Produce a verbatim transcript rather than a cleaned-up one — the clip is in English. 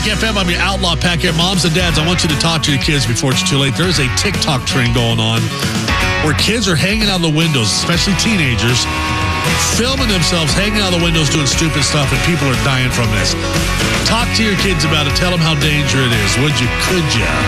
Pack F M. I'm your outlaw Pack here. Moms and dads, I want you to talk to your kids before it's too late. There's a TikTok trend going on where kids are hanging out the windows, especially teenagers, filming themselves hanging out the windows doing stupid stuff, and people are dying from this. Talk to your kids about it. Tell them how dangerous it is. Would you? Could you?